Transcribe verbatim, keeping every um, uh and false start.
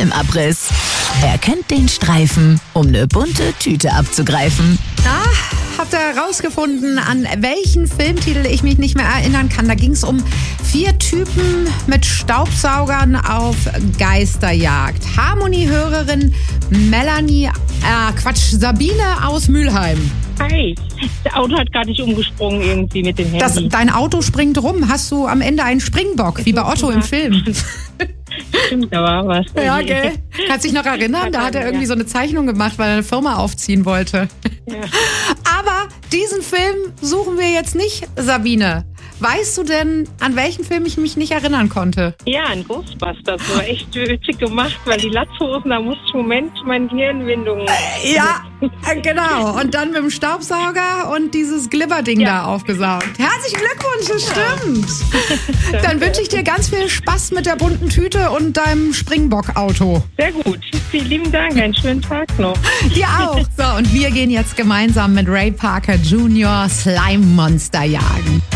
Filmabriss. Er kennt den Streifen, um eine bunte Tüte abzugreifen. Na, habt ihr herausgefunden, an welchen Filmtitel ich mich nicht mehr erinnern kann? Da ging es um vier Typen mit Staubsaugern auf Geisterjagd. Harmonie-Hörerin Melanie, äh, Quatsch, Sabine aus Mülheim. Hi, das Auto hat gar nicht umgesprungen irgendwie mit dem Handy. Das, dein Auto springt rum. Hast du am Ende einen Springbock, wie bei Otto im Film? Stimmt, da war was. Ja, gell? Kannst dich noch erinnern? Da hat er irgendwie so eine Zeichnung gemacht, weil er eine Firma aufziehen wollte. Ja. Aber diesen Film suchen wir jetzt nicht, Sabine. Weißt du denn, an welchen Film ich mich nicht erinnern konnte? Ja, ein Ghostbusters. Das war echt witzig gemacht, weil die Latzhosen, da musste ich im Moment meine Hirnwindungen... Äh, ja, äh, genau. Und dann mit dem Staubsauger und dieses Glibberding Ja. da aufgesaugt. Herzlichen Glückwunsch, das stimmt. Dann wünsche ich dir ganz viel Spaß mit der bunten Tüte und deinem Springbock-Auto. Sehr gut. Vielen lieben Dank. Einen schönen Tag noch. Dir auch. So, und wir gehen jetzt gemeinsam mit Ray Parker Junior Slime Monster jagen.